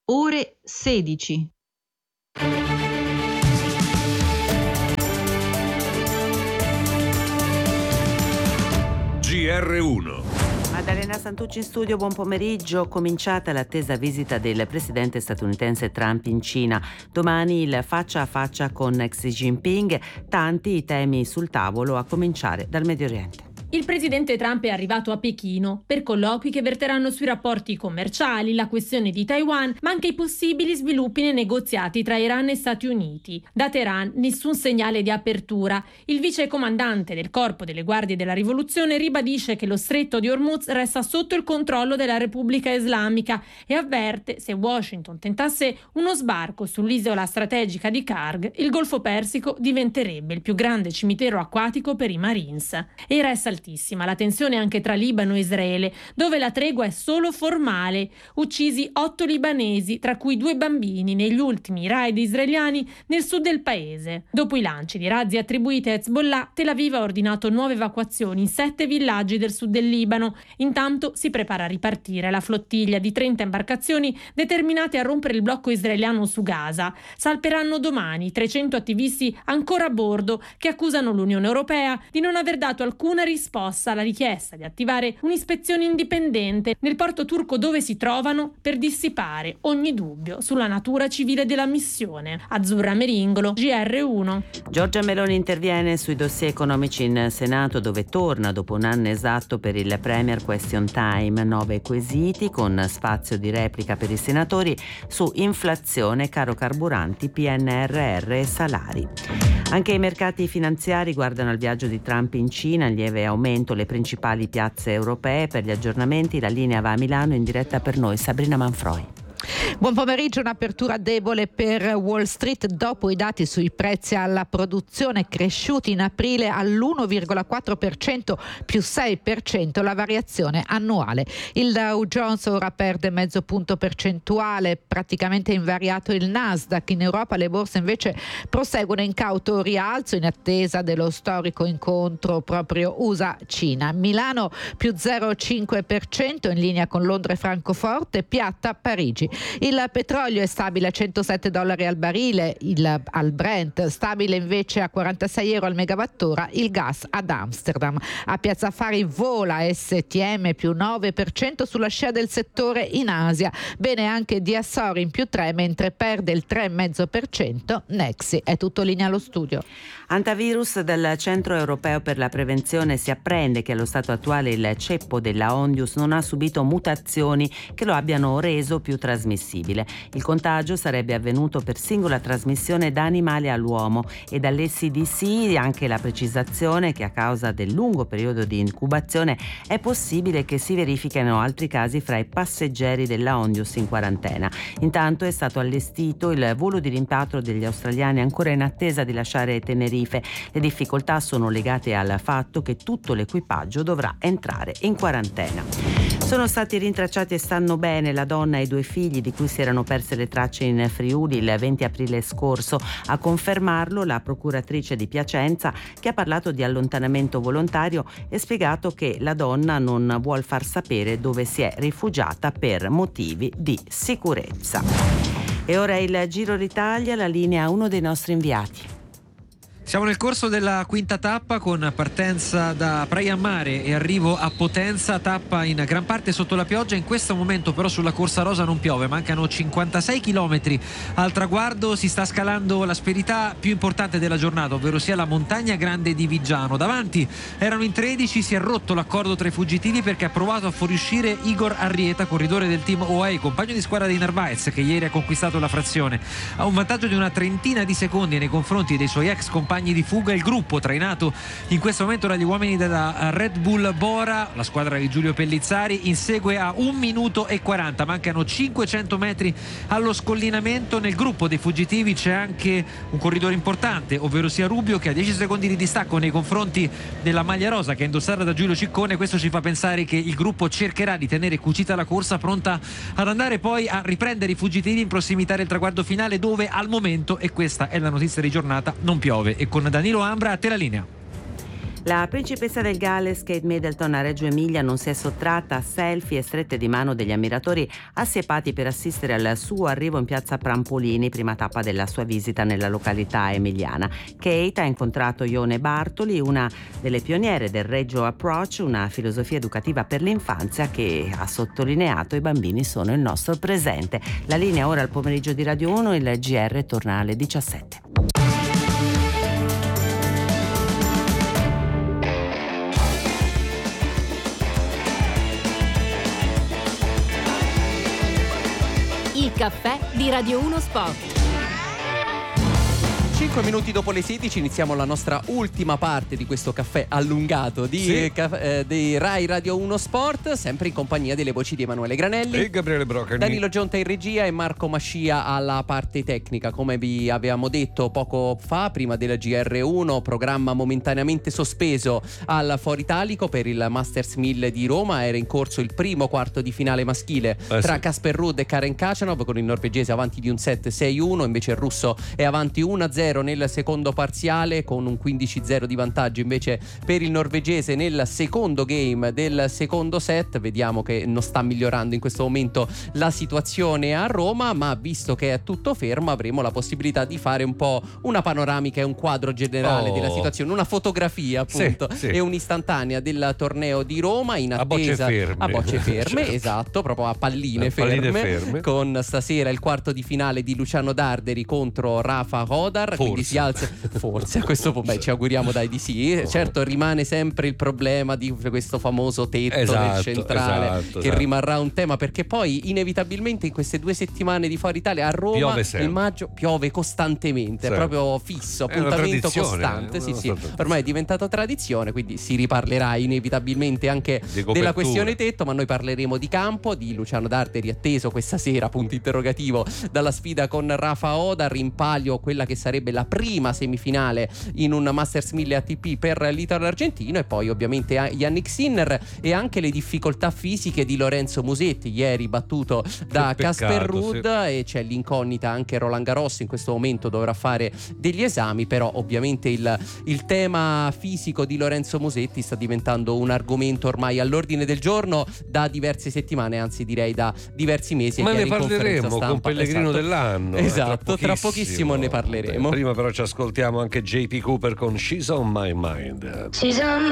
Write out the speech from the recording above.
ore 16. GR1. Maddalena Santucci in studio, buon pomeriggio. Cominciata l'attesa visita del presidente statunitense Trump in Cina. Domani il faccia a faccia con Xi Jinping, tanti i temi sul tavolo a cominciare dal Medio Oriente. Il presidente Trump è arrivato a Pechino per colloqui che verteranno sui rapporti commerciali, la questione di Taiwan, ma anche i possibili sviluppi nei negoziati tra Iran e Stati Uniti. Da Teheran nessun segnale di apertura. Il vice comandante del Corpo delle Guardie della Rivoluzione ribadisce che lo stretto di Hormuz resta sotto il controllo della Repubblica Islamica e avverte se Washington tentasse uno sbarco sull'isola strategica di Karg, il Golfo Persico diventerebbe il più grande cimitero acquatico per i Marines. E resta altissima la tensione anche tra Libano e Israele, dove la tregua è solo formale. Uccisi 8 libanesi, tra cui 2 bambini, negli ultimi raid israeliani nel sud del paese. Dopo i lanci di razzi attribuiti a Hezbollah, Tel Aviv ha ordinato nuove evacuazioni in 7 villaggi del sud del Libano. Intanto si prepara a ripartire la flottiglia di 30 imbarcazioni determinate a rompere il blocco israeliano su Gaza. Salperanno domani 300 attivisti ancora a bordo che accusano l'Unione Europea di non aver dato alcuna risposta alla richiesta di attivare un'ispezione indipendente nel porto turco dove si trovano per dissipare ogni dubbio sulla natura civile della missione. Azzurra Meringolo, GR1. Giorgia Meloni interviene sui dossier economici in Senato, dove torna dopo un anno esatto per il Premier Question Time. 9 quesiti con spazio di replica per i senatori su inflazione, caro carburanti, PNRR e salari. Anche i mercati finanziari guardano al viaggio di Trump in Cina, in lieve aumento le principali piazze europee. Per gli aggiornamenti la linea va a Milano, in diretta per noi Sabrina Manfroi. Buon pomeriggio. Un'apertura debole per Wall Street dopo i dati sui prezzi alla produzione cresciuti in aprile all'1,4%, più 6% la variazione annuale. Il Dow Jones ora perde mezzo punto percentuale, praticamente invariato il Nasdaq. In Europa le borse invece proseguono in cauto rialzo in attesa dello storico incontro proprio USA-Cina. Milano più 0,5% in linea con Londra e Francoforte, piatta Parigi. Il petrolio è stabile a $107 al barile, al Brent stabile invece a 46 euro al megawattora, il gas ad Amsterdam. A Piazza Affari vola STM più 9% sulla scia del settore in Asia. Bene anche Diasori in più 3, mentre perde il 3,5% Nexi. È tutto linea allo studio. Antivirus del Centro Europeo per la Prevenzione si apprende che allo stato attuale il ceppo della Ondius non ha subito mutazioni che lo abbiano reso più trasmissibile. Il contagio sarebbe avvenuto per singola trasmissione da animale all'uomo e dall'ECDC anche la precisazione che a causa del lungo periodo di incubazione è possibile che si verifichino altri casi fra i passeggeri della Ondius in quarantena. Intanto è stato allestito il volo di rimpatrio degli australiani ancora in attesa di lasciare Tenerife. Le difficoltà sono legate al fatto che tutto l'equipaggio dovrà entrare in quarantena. Sono stati rintracciati e stanno bene la donna e i 2 figli di cui si erano perse le tracce in Friuli il 20 aprile scorso. A confermarlo la procuratrice di Piacenza, che ha parlato di allontanamento volontario e spiegato che la donna non vuol far sapere dove si è rifugiata per motivi di sicurezza. E ora il Giro d'Italia, la linea a uno dei nostri inviati. Siamo nel corso della quinta tappa con partenza da Praia Mare e arrivo a Potenza, tappa in gran parte sotto la pioggia. In questo momento però sulla Corsa Rosa non piove, mancano 56 km al traguardo. Si sta scalando l'asperità più importante della giornata, ovvero sia la montagna grande di Viggiano. Davanti erano in 13, si è rotto l'accordo tra i fuggitivi perché ha provato a fuoriuscire Igor Arrieta, corridore del team OAE, compagno di squadra di Narvaez, che ieri ha conquistato la frazione. Ha un vantaggio di una trentina di secondi nei confronti dei suoi ex compagni di fuga. Il gruppo trainato in questo momento dagli uomini della Red Bull Bora, la squadra di Giulio Pellizzari, insegue a 1 minuto e 40, mancano 500 metri allo scollinamento. Nel gruppo dei fuggitivi c'è anche un corridore importante, ovvero sia Rubio, che ha 10 secondi di distacco nei confronti della maglia rosa che è indossata da Giulio Ciccone. Questo ci fa pensare che il gruppo cercherà di tenere cucita la corsa, pronta ad andare poi a riprendere i fuggitivi in prossimità del traguardo finale, dove al momento, e questa è la notizia di giornata, non piove. E con Danilo Ambra a te la linea. La principessa del Galles Kate Middleton a Reggio Emilia non si è sottratta a selfie e strette di mano degli ammiratori assiepati per assistere al suo arrivo in piazza Prampolini, prima tappa della sua visita nella località emiliana. Kate ha incontrato Ione Bartoli, una delle pioniere del Reggio Approach, una filosofia educativa per l'infanzia che ha sottolineato i bambini sono il nostro presente. La linea ora al pomeriggio di Radio 1, il GR torna alle 17. Il caffè di Radio 1 Sport. 5 minuti dopo le 16 iniziamo la nostra ultima parte di questo caffè allungato di Rai Radio 1 Sport, sempre in compagnia delle voci di Emanuele Granelli e Gabriele Brocani, Danilo Gionta in regia e Marco Mascia alla parte tecnica. Come vi avevamo detto poco fa, prima della GR1, programma momentaneamente sospeso al Foro Italico per il Masters 1000 di Roma. Era in corso il primo quarto di finale maschile tra Casper Ruud e Karen Khachanov, con il norvegese avanti di un set 6-1, invece il russo è avanti 1-0 nel secondo parziale, con un 15-0 di vantaggio invece per il norvegese nel secondo game del secondo set. Vediamo che non sta migliorando in questo momento la situazione a Roma, ma visto che è tutto fermo avremo la possibilità di fare un po' una panoramica e un quadro generale della situazione, una fotografia appunto e un'istantanea del torneo di Roma in attesa a bocce ferme, certo. Esatto, proprio a palline ferme, con stasera il quarto di finale di Luciano Darderi contro Rafa Hodar. Quindi si alza, forse a questo punto, ci auguriamo di sì. Certo, rimane sempre il problema di questo famoso tetto del centrale che rimarrà un tema, perché poi inevitabilmente in queste 2 settimane di Foro Italia a Roma nel maggio piove costantemente, è proprio fisso, appuntamento costante. Ormai è diventato tradizione, quindi si riparlerà inevitabilmente anche della questione tetto, ma noi parleremo di campo, di Luciano Darderi atteso questa sera, punto interrogativo, dalla sfida con Rafa Hodar, in palio quella che sarebbe la prima semifinale in un Masters 1000 ATP per l'italo argentino, e poi ovviamente Yannick Sinner e anche le difficoltà fisiche di Lorenzo Musetti, ieri battuto da Casper Ruud, e c'è l'incognita anche Roland Garros. In questo momento dovrà fare degli esami, però ovviamente il tema fisico di Lorenzo Musetti sta diventando un argomento ormai all'ordine del giorno da diverse settimane, anzi direi da diversi mesi. Ma ne parleremo con Pellegrino dell'anno. Esatto, tra pochissimo ne parleremo. Prima però ci ascoltiamo anche JP Cooper con She's on My Mind.